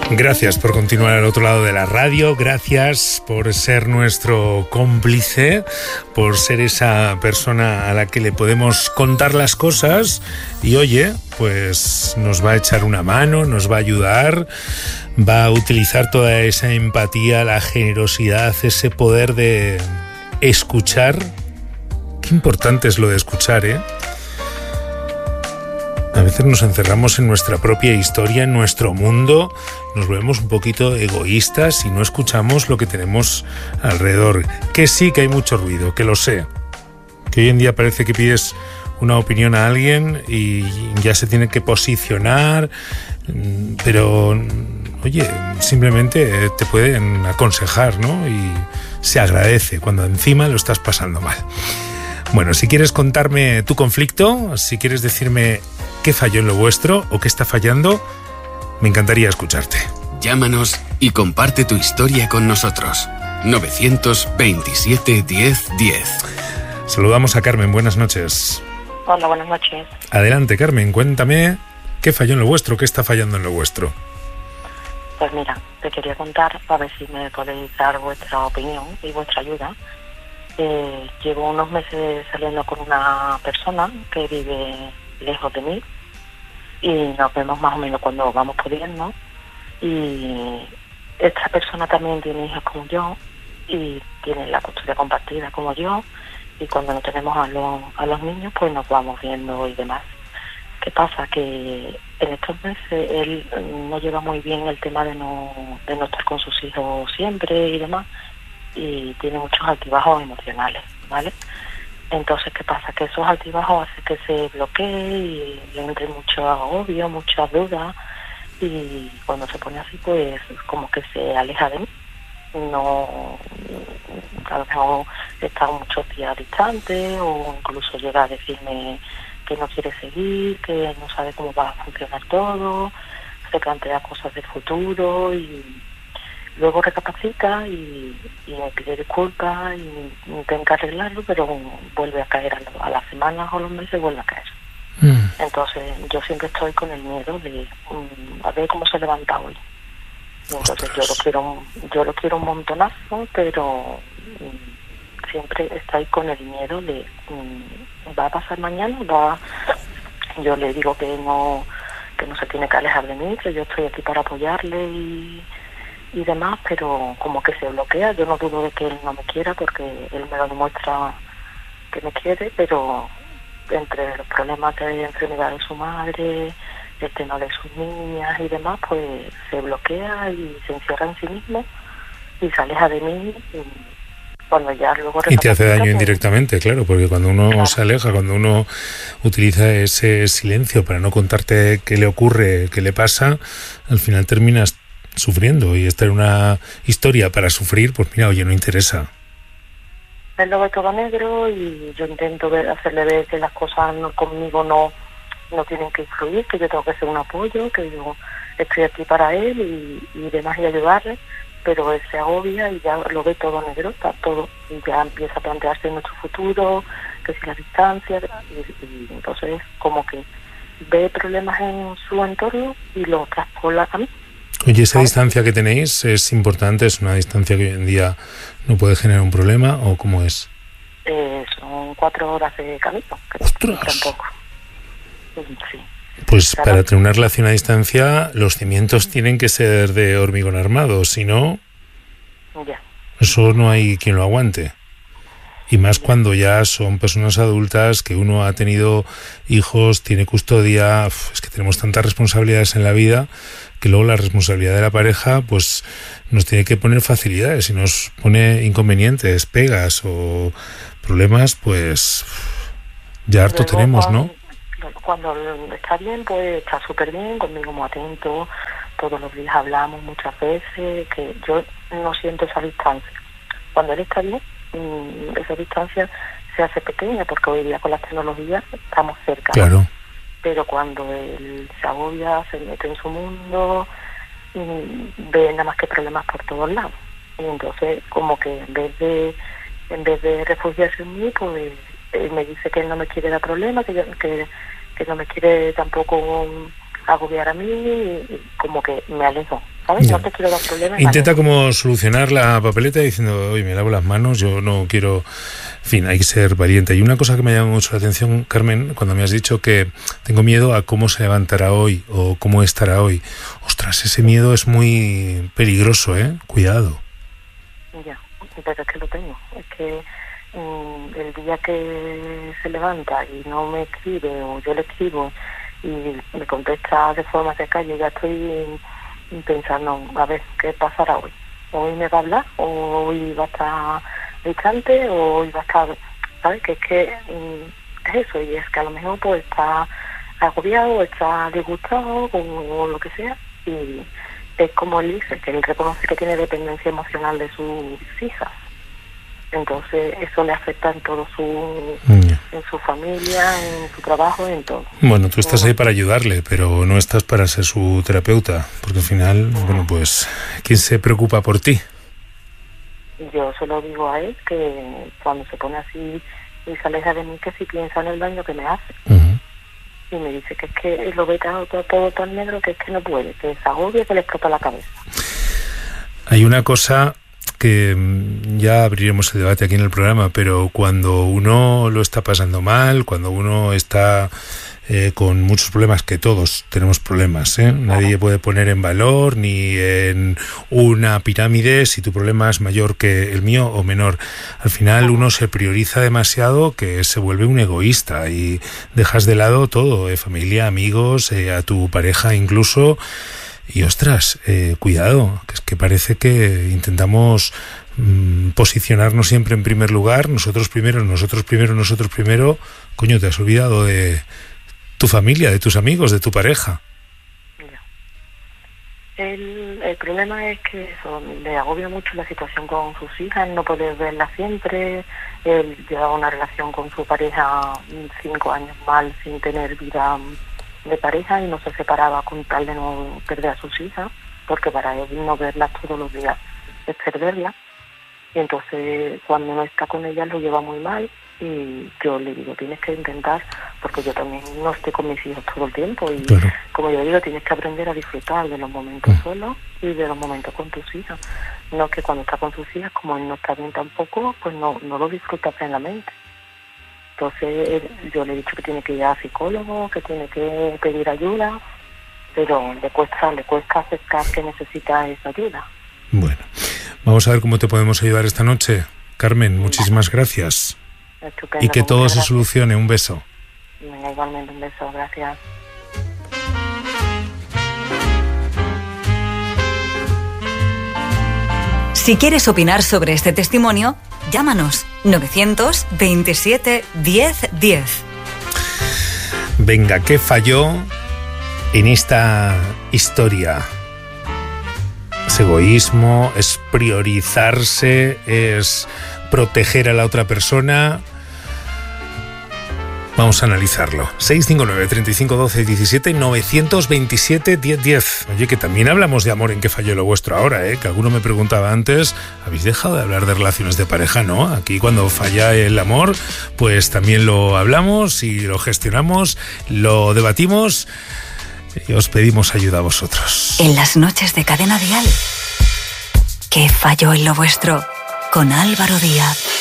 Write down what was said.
Gracias por continuar al otro lado de la radio, gracias por ser nuestro cómplice, por ser esa persona a la que le podemos contar las cosas y oye, pues nos va a echar una mano, nos va a ayudar, va a utilizar toda esa empatía, la generosidad, ese poder de escuchar. Qué importante es lo de escuchar, ¿eh? A veces nos encerramos en nuestra propia historia, en nuestro mundo, nos volvemos un poquito egoístas y no escuchamos lo que tenemos alrededor. Que sí que hay mucho ruido, que lo sé. Que hoy en día parece que pides una opinión a alguien y ya se tiene que posicionar, pero oye, simplemente te pueden aconsejar, ¿no? Y se agradece cuando encima lo estás pasando mal. Bueno, si quieres contarme tu conflicto, si quieres decirme qué falló en lo vuestro o qué está fallando, me encantaría escucharte. Llámanos y comparte tu historia con nosotros. 927 10 10. Saludamos a Carmen, buenas noches. Hola, buenas noches. Adelante, Carmen, cuéntame qué falló en lo vuestro, qué está fallando en lo vuestro. Pues mira, te quería contar, a ver si me podéis dar vuestra opinión y vuestra ayuda. Llevo unos meses saliendo con una persona que vive lejos de mí y nos vemos más o menos cuando vamos pudiendo, y esta persona también tiene hijos como yo y tiene la custodia compartida como yo, y cuando no tenemos a los niños pues nos vamos viendo y demás. ¿Qué pasa? Que en estos meses él no lleva muy bien el tema de no estar con sus hijos siempre y demás, y tiene muchos altibajos emocionales, ¿vale? Entonces, ¿qué pasa? Que esos altibajos hacen que se bloquee y le entre mucho agobio, muchas dudas, y cuando se pone así, pues como que se aleja de mí. No, a lo mejor está muchos días distante, o incluso llega a decirme que no quiere seguir, que no sabe cómo va a funcionar todo, se plantea cosas del futuro y luego recapacita y me pide disculpas y intenta arreglarlo, pero vuelve a caer a las semanas o los meses, vuelve a caer. Entonces yo siempre estoy con el miedo de a ver cómo se levanta hoy. Entonces yo lo quiero un montonazo, pero siempre estoy con el miedo de va a pasar mañana, yo le digo que no se tiene que alejar de mí, que yo estoy aquí para apoyarle y demás, pero como que se bloquea. Yo no dudo de que él no me quiera, porque él me lo demuestra que me quiere, pero entre los problemas de enfermedad de su madre, el tema de sus niñas y demás, pues se bloquea y se encierra en sí mismo y se aleja de mí, y cuando ya luego y te hace daño pues, indirectamente, claro, porque cuando uno claro, se aleja, cuando uno utiliza ese silencio para no contarte qué le ocurre, qué le pasa, al final terminas sufriendo, y esta es una historia para sufrir, pues mira, oye, no interesa. Él lo ve todo negro y yo intento hacerle ver que las cosas conmigo no tienen que influir, que yo tengo que ser un apoyo, que yo estoy aquí para él y demás, y ayudarle, pero él se agobia y ya lo ve todo negro, está todo, y ya empieza a plantearse nuestro futuro, que si la distancia, y entonces como que ve problemas en su entorno y lo traspola a mí. Oye, ¿esa distancia que tenéis es importante? ¿Es una distancia que hoy en día no puede generar un problema o cómo es? Son 4 horas de camino. ¡Ostras! Tampoco. Sí. Pues claro, para tener una relación a distancia, los cimientos tienen que ser de hormigón armado, si no, ya. Eso no hay quien lo aguante. Y más cuando ya son personas adultas, que uno ha tenido hijos, tiene custodia, es que tenemos tantas responsabilidades en la vida, que luego la responsabilidad de la pareja pues nos tiene que poner facilidades y nos pone inconvenientes, pegas o problemas, pues ya harto Luego, tenemos, ¿no? Cuando está bien, pues está súper bien, conmigo muy atento, todos los días hablamos muchas veces, que yo no siento esa distancia. Cuando él está bien, esa distancia se hace pequeña, porque hoy día con las tecnologías estamos cerca. Claro. Pero cuando él se agobia, se mete en su mundo, ve nada más que problemas por todos lados. Y entonces, como que en vez de refugiarse en mí, pues él me dice que él no me quiere dar problemas, que no me quiere tampoco agobiar a mí, y como que me alejo. ¿sabes? No te quiero dar problemas. Intenta como solucionar la papeleta diciendo, oye, me lavo las manos, yo no quiero... En fin, hay que ser valiente. Y una cosa que me llama mucho la atención, Carmen, cuando me has dicho que tengo miedo a cómo se levantará hoy o cómo estará hoy. Ostras, ese miedo es muy peligroso, ¿eh? Cuidado. Ya, pero es que lo tengo. Es que el día que se levanta y no me escribe o yo le escribo y me contesta de forma seca, yo ya estoy pensando, a ver, ¿qué pasará hoy? ¿Hoy me va a hablar? ¿O hoy va a estar distante? ¿O hoy va a estar...? ¿Sabes? Que es eso, y es que a lo mejor pues está agobiado, está disgustado o lo que sea, y es como él dice, que él reconoce que tiene dependencia emocional de sus hijas. Entonces eso le afecta en todo en su familia, en su trabajo, en todo. Bueno, tú estás ahí para ayudarle, pero no estás para ser su terapeuta, porque al final, bueno, pues, ¿quién se preocupa por ti? Yo solo digo a él que cuando se pone así y se aleja de mí, que si piensa en el daño que me hace. Y me dice que es que lo ve todo tan negro que es que no puede, que se agobia, que le explota la cabeza. Hay una cosa que ya abriremos el debate aquí en el programa, pero cuando uno lo está pasando mal, cuando uno está con muchos problemas, que todos tenemos problemas, nadie puede poner en valor ni en una pirámide si tu problema es mayor que el mío o menor. Al final uno se prioriza demasiado, que se vuelve un egoísta y dejas de lado todo, familia, amigos, a tu pareja incluso. Y ostras, cuidado, que es que parece que intentamos posicionarnos siempre en primer lugar, nosotros primero. Coño, te has olvidado de tu familia, de tus amigos, de tu pareja. El problema es que eso, le agobia mucho la situación con sus hijas, no poder verlas siempre. Él lleva una relación con su pareja 5 años mal, sin tener vida de pareja, y no se separaba con tal de no perder a sus hijas, porque para él no verlas todos los días es perderlas. Y entonces cuando no está con ellas lo lleva muy mal, y yo le digo, tienes que intentar, porque yo también no estoy con mis hijos todo el tiempo, y claro, como yo digo, tienes que aprender a disfrutar de los momentos solos y de los momentos con tus hijas. No que cuando está con sus hijas, como él no está bien tampoco, pues no lo disfruta plenamente. Entonces yo le he dicho que tiene que ir a psicólogo, que tiene que pedir ayuda, pero le cuesta aceptar que necesita esa ayuda. Bueno, vamos a ver cómo te podemos ayudar esta noche. Carmen, muchísimas gracias. Estupendo, y que todo se solucione. Un beso. Venga, igualmente un beso, gracias. Si quieres opinar sobre este testimonio, llámanos 927 10 10. Venga, ¿qué falló en esta historia? Es egoísmo, es priorizarse, es proteger a la otra persona. Vamos a analizarlo. 659 35 12 17 927 10 10. Oye, que también hablamos de amor en qué falló lo vuestro ahora, que alguno me preguntaba antes, ¿habéis dejado de hablar de relaciones de pareja? No, aquí cuando falla el amor, pues también lo hablamos y lo gestionamos, lo debatimos y os pedimos ayuda a vosotros. En las noches de Cadena Dial, ¿qué falló en lo vuestro? Con Álvaro Díaz.